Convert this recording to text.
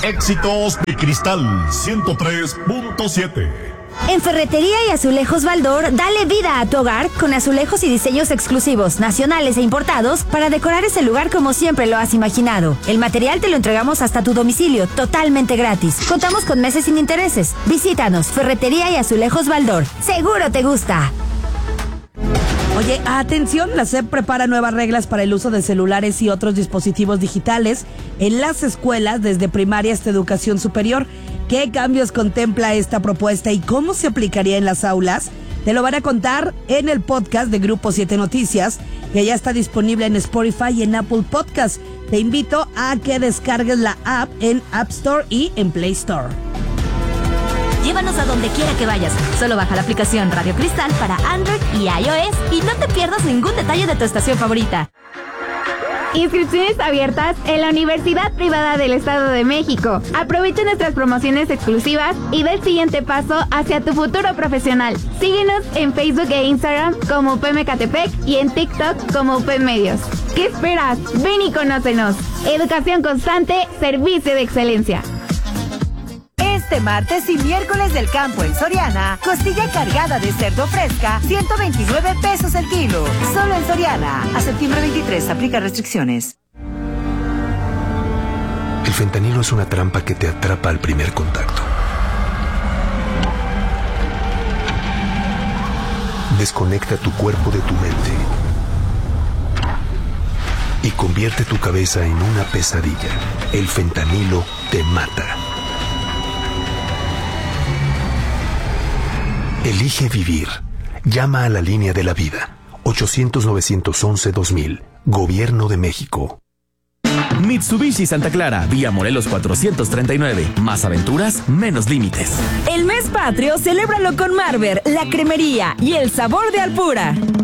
Éxitos de Cristal 103.7. En Ferretería y Azulejos Baldor, dale vida a tu hogar con azulejos y diseños exclusivos, nacionales e importados para decorar ese lugar como siempre lo has imaginado. El material te lo entregamos hasta tu domicilio, totalmente gratis. Contamos con meses sin intereses. Visítanos, Ferretería y Azulejos Baldor. ¡Seguro te gusta! Oye, atención, la SEP prepara nuevas reglas para el uso de celulares y otros dispositivos digitales en las escuelas desde primaria hasta educación superior. ¿Qué cambios contempla esta propuesta y cómo se aplicaría en las aulas? Te lo van a contar en el podcast de Grupo 7 Noticias, que ya está disponible en Spotify y en Apple Podcast. Te invito a que descargues la app en App Store y en Play Store. Llévanos a donde quiera que vayas. Solo baja la aplicación Radio Cristal para Android y iOS y no te pierdas ningún detalle de tu estación favorita. Inscripciones abiertas en la Universidad Privada del Estado de México. Aprovecha nuestras promociones exclusivas y da el siguiente paso hacia tu futuro profesional. Síguenos en Facebook e Instagram como UP Mecatepec y en TikTok como UP Medios. ¿Qué esperas? Ven y conócenos. Educación constante, servicio de excelencia. Este martes y miércoles del campo en Soriana, costilla cargada de cerdo fresca, 129 pesos el kilo. Solo en Soriana. A septiembre 23, aplica restricciones. El fentanilo es una trampa que te atrapa al primer contacto. Desconecta tu cuerpo de tu mente y convierte tu cabeza en una pesadilla. El fentanilo te mata. Elige vivir. Llama a la línea de la vida. 800-911-2000. Gobierno de México. Mitsubishi Santa Clara, vía Morelos 439. Más aventuras, menos límites. El mes patrio, celébralo con Marber, la cremería y el sabor de Alpura.